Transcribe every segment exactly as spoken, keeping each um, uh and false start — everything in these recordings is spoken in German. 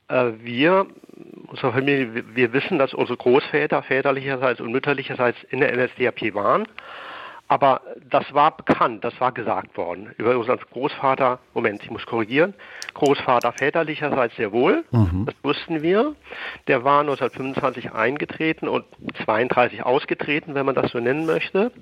äh, wir, unsere Familie, wir, wir wissen, dass unsere Großväter väterlicherseits und mütterlicherseits in der N S D A P waren. Aber das war bekannt, das war gesagt worden. Über unseren Großvater, Moment, ich muss korrigieren, Großvater väterlicherseits sehr wohl, mhm. das wussten wir. Der war neunzehnhundertfünfundzwanzig eingetreten und zweiunddreißig ausgetreten, wenn man das so nennen möchte.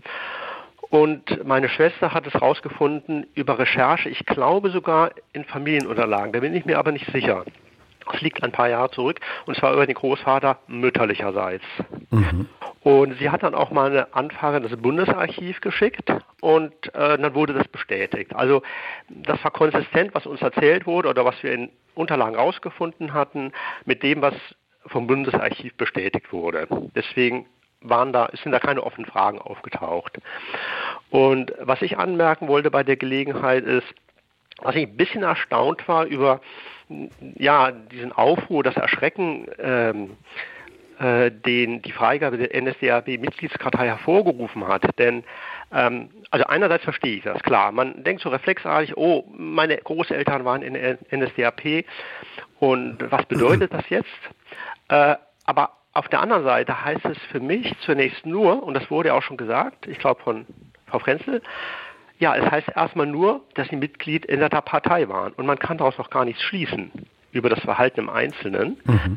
Und meine Schwester hat es rausgefunden über Recherche, ich glaube sogar in Familienunterlagen, da bin ich mir aber nicht sicher. Das liegt ein paar Jahre zurück, und zwar über den Großvater mütterlicherseits. Mhm. Und sie hat dann auch mal eine Anfrage in das Bundesarchiv geschickt und äh, dann wurde das bestätigt. Also das war konsistent, was uns erzählt wurde oder was wir in Unterlagen rausgefunden hatten, mit dem, was vom Bundesarchiv bestätigt wurde. Deswegen waren da, sind da keine offenen Fragen aufgetaucht. Und was ich anmerken wollte bei der Gelegenheit ist, dass ich ein bisschen erstaunt war über ja, diesen Aufruhr, das Erschrecken, ähm, äh, den die Freigabe der N S D A P-Mitgliedskartei hervorgerufen hat. Denn, ähm, also einerseits verstehe ich das, klar. Man denkt so reflexartig, oh, meine Großeltern waren in der N S D A P und was bedeutet das jetzt? Äh, aber auf der anderen Seite heißt es für mich zunächst nur, und das wurde ja auch schon gesagt, ich glaube von Frau Frenzel, ja, es heißt erstmal nur, dass sie Mitglied in der Partei waren. Und man kann daraus noch gar nichts schließen über das Verhalten im Einzelnen.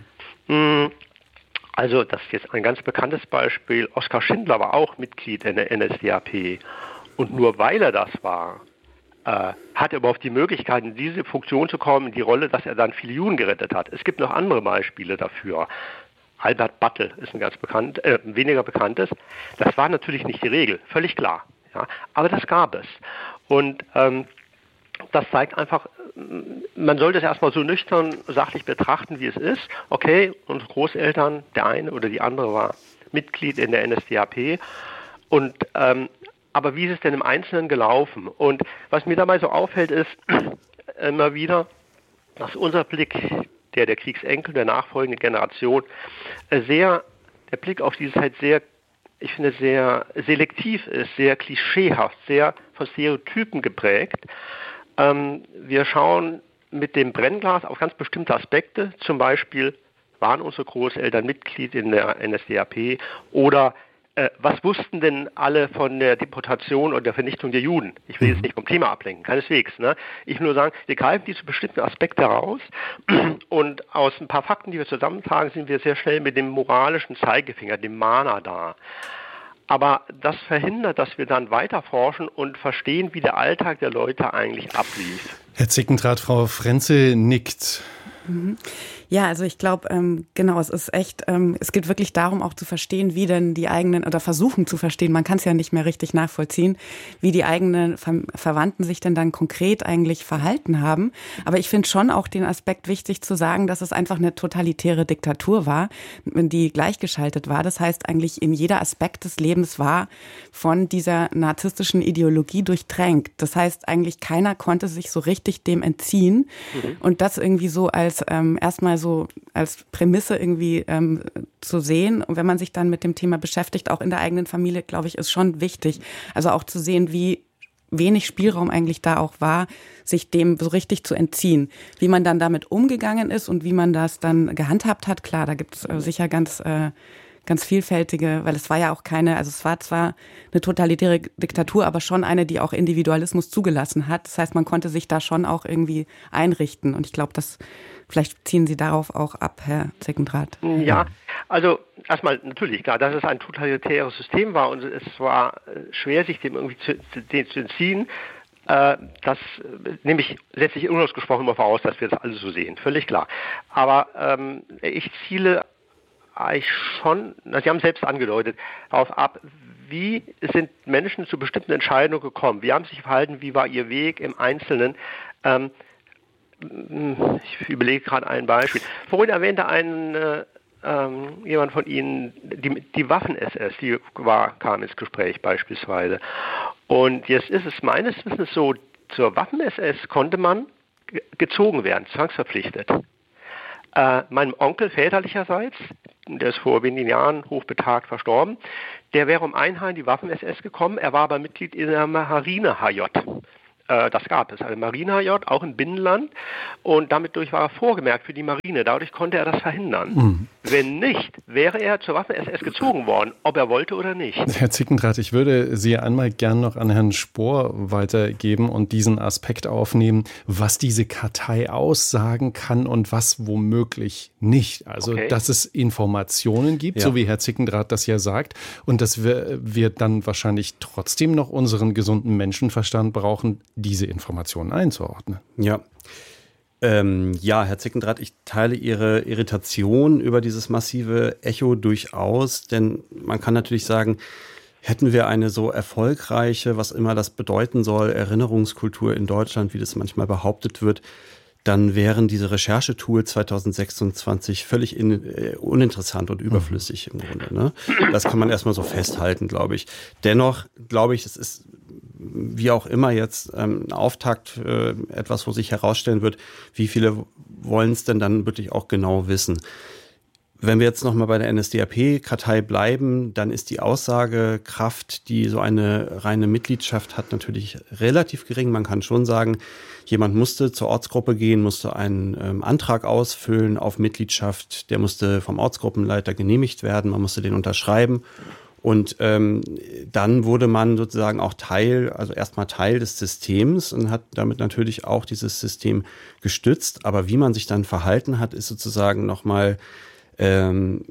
Mhm. Also das ist jetzt ein ganz bekanntes Beispiel. Oskar Schindler war auch Mitglied in der N S D A P. Und nur weil er das war, äh, hat er überhaupt die Möglichkeit, in diese Funktion zu kommen, in die Rolle, dass er dann viele Juden gerettet hat. Es gibt noch andere Beispiele dafür. Albert Battel ist ein ganz bekannt, äh, weniger bekanntes. Das war natürlich nicht die Regel, völlig klar. Ja, aber das gab es. Und ähm, das zeigt einfach, man sollte es erstmal so nüchtern, sachlich betrachten, wie es ist. Okay, unsere Großeltern, der eine oder die andere war Mitglied in der N S D A P. Und, ähm, aber wie ist es denn im Einzelnen gelaufen? Und was mir dabei so auffällt, ist immer wieder, dass unser Blick, der der Kriegsenkel, der nachfolgenden Generation, sehr, der Blick auf diese Zeit sehr, ich finde, sehr selektiv ist, sehr klischeehaft, sehr von Stereotypen geprägt. Ähm, wir schauen mit dem Brennglas auf ganz bestimmte Aspekte, zum Beispiel, waren unsere Großeltern Mitglied in der N S D A P oder äh, was wussten denn alle von der Deportation und der Vernichtung der Juden? Ich will jetzt nicht vom Thema ablenken, keineswegs. Ne? Ich will nur sagen, wir greifen diese bestimmten Aspekte raus und aus ein paar Fakten, die wir zusammentragen, sind wir sehr schnell mit dem moralischen Zeigefinger, dem Mahner da. Aber das verhindert, dass wir dann weiter forschen und verstehen, wie der Alltag der Leute eigentlich ablief. Herr Zickentrath, Frau Frenzel nickt. Mhm. Ja, also ich glaube, ähm, genau, es ist echt, ähm, es geht wirklich darum, auch zu verstehen, wie denn die eigenen, oder versuchen zu verstehen, man kann es ja nicht mehr richtig nachvollziehen, wie die eigenen Ver- Verwandten sich denn dann konkret eigentlich verhalten haben. Aber ich finde schon auch den Aspekt wichtig zu sagen, dass es einfach eine totalitäre Diktatur war, die gleichgeschaltet war. Das heißt eigentlich, in jeder Aspekt des Lebens war von dieser narzisstischen Ideologie durchtränkt. Das heißt eigentlich, keiner konnte sich so richtig dem entziehen. Mhm. Und das irgendwie so als ähm, erstmal so als Prämisse irgendwie ähm, zu sehen. Und wenn man sich dann mit dem Thema beschäftigt, auch in der eigenen Familie, glaube ich, ist schon wichtig. Also auch zu sehen, wie wenig Spielraum eigentlich da auch war, sich dem so richtig zu entziehen. Wie man dann damit umgegangen ist und wie man das dann gehandhabt hat, klar, da gibt es äh, sicher ganz äh, ganz vielfältige, weil es war ja auch keine, also es war zwar eine totalitäre Diktatur, aber schon eine, die auch Individualismus zugelassen hat. Das heißt, man konnte sich da schon auch irgendwie einrichten. Und ich glaube, das vielleicht ziehen Sie darauf auch ab, Herr Zickentrath. Ja, also erstmal natürlich klar, dass es ein totalitäres System war und es war schwer, sich dem irgendwie zu, dem zu entziehen. Äh, das nehme ich letztlich unausgesprochen immer voraus, dass wir das alles so sehen. Völlig klar. Aber ähm, ich ziele eigentlich schon, Sie haben es selbst angedeutet, darauf ab, wie sind Menschen zu bestimmten Entscheidungen gekommen? Wie haben sie sich verhalten? Wie war ihr Weg im Einzelnen? Ähm, ich überlege gerade ein Beispiel. Vorhin erwähnte ein, äh, ähm, jemand von Ihnen die, die Waffen-S S, die war, kam ins Gespräch beispielsweise. Und jetzt ist es meines Wissens so, zur Waffen-S S konnte man ge- gezogen werden, zwangsverpflichtet. Äh, meinem Onkel väterlicherseits, der ist vor wenigen Jahren hochbetagt verstorben, der wäre um ein Haar in die Waffen-S S gekommen, er war aber Mitglied in der Marine-H J. äh, das gab es, also Marine-H J, auch im Binnenland. Und damit durch war er vorgemerkt für die Marine. Dadurch konnte er das verhindern. Mhm. Wenn nicht, wäre er zur Waffen-S S gezogen worden, ob er wollte oder nicht. Herr Zickendrath, ich würde Sie einmal gern noch an Herrn Spohr weitergeben und diesen Aspekt aufnehmen, was diese Kartei aussagen kann und was womöglich nicht. Also, okay. Dass es Informationen gibt, ja. so wie Herr Zickendrath das ja sagt, und dass wir, wir dann wahrscheinlich trotzdem noch unseren gesunden Menschenverstand brauchen, diese Informationen einzuordnen. Ja. Ähm, ja, Herr Zickendrath, ich teile Ihre Irritation über dieses massive Echo durchaus, denn man kann natürlich sagen, hätten wir eine so erfolgreiche, was immer das bedeuten soll, Erinnerungskultur in Deutschland, wie das manchmal behauptet wird, dann wären diese Recherchetools zwanzig sechsundzwanzig völlig in, äh, uninteressant und überflüssig im Grunde. Ne? Das kann man erstmal so festhalten, glaube ich. Dennoch glaube ich, es ist wie auch immer jetzt ähm, ein Auftakt, äh, etwas, wo sich herausstellen wird, wie viele wollen es denn dann wirklich auch genau wissen. Wenn wir jetzt nochmal bei der N S D A P-Kartei bleiben, dann ist die Aussagekraft, die so eine reine Mitgliedschaft hat, natürlich relativ gering. Man kann schon sagen, jemand musste zur Ortsgruppe gehen, musste einen ähm, Antrag ausfüllen auf Mitgliedschaft, der musste vom Ortsgruppenleiter genehmigt werden, man musste den unterschreiben. Und ähm, dann wurde man sozusagen auch Teil, also erstmal Teil des Systems und hat damit natürlich auch dieses System gestützt. Aber wie man sich dann verhalten hat, ist sozusagen nochmal ähm,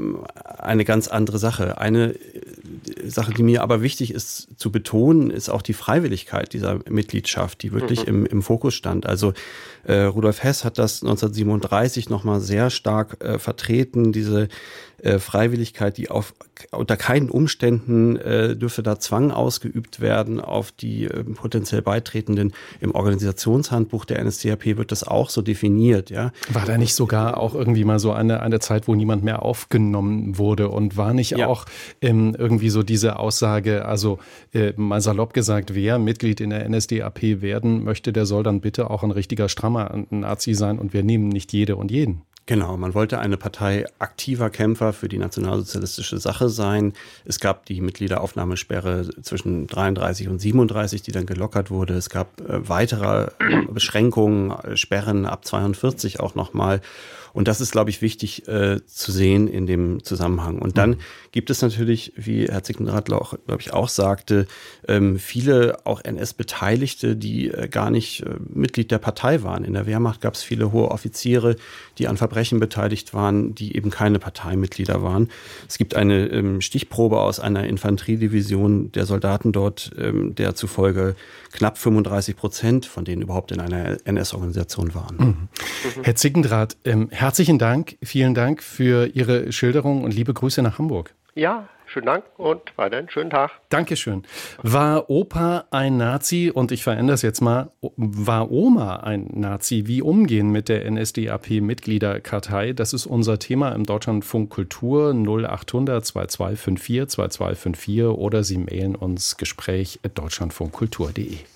eine ganz andere Sache. Eine Sache, die mir aber wichtig ist zu betonen, ist auch die Freiwilligkeit dieser Mitgliedschaft, die wirklich mhm. im, im Fokus stand. Also äh, Rudolf Hess hat das neunzehnhundertsiebenunddreißig nochmal sehr stark äh, vertreten, diese äh, Freiwilligkeit, die auf unter keinen Umständen äh, dürfe da Zwang ausgeübt werden auf die äh, potenziell Beitretenden. Im Organisationshandbuch der N S D A P wird das auch so definiert. Ja. War da nicht sogar auch irgendwie mal so eine, eine Zeit, wo niemand mehr aufgenommen wurde und war nicht ja. auch ähm, irgendwie so diese Aussage, also äh, mal salopp gesagt, wer Mitglied in der N S D A P werden möchte, der soll dann bitte auch ein richtiger strammer Nazi sein und wir nehmen nicht jede und jeden. Genau, man wollte eine Partei aktiver Kämpfer für die nationalsozialistische Sache sein. Es gab die Mitgliederaufnahmesperre zwischen dreiunddreißig und siebenunddreißig, die dann gelockert wurde. Es gab äh, weitere äh, Beschränkungen, äh, Sperren ab zweiundvierzig auch nochmal. Und das ist, glaube ich, wichtig äh, zu sehen in dem Zusammenhang. Und dann mhm. gibt es natürlich, wie Herr Zickendrath, glaube ich, auch sagte, ähm, viele auch N S-Beteiligte, die äh, gar nicht äh, Mitglied der Partei waren. In der Wehrmacht gab es viele hohe Offiziere, die an Verbrechen beteiligt waren, die eben keine Parteimitglieder waren. Es gibt eine ähm, Stichprobe aus einer Infanteriedivision der Soldaten dort, ähm, der zufolge knapp fünfunddreißig Prozent von denen überhaupt in einer N S-Organisation waren. Mhm. Mhm. Herr Zickendrath, ähm, herzlichen Dank, vielen Dank für Ihre Schilderung und liebe Grüße nach Hamburg. Ja, schönen Dank und weiterhin schönen Tag. Dankeschön. War Opa ein Nazi, und ich verändere es jetzt mal, war Oma ein Nazi? Wie umgehen mit der N S D A P-Mitgliederkartei? Das ist unser Thema im Deutschlandfunk Kultur null achthundert zweiundzwanzig fünfundvierzig zweiundzwanzig fünfundvierzig oder Sie mailen uns gespräch at deutschlandfunkkultur punkt de.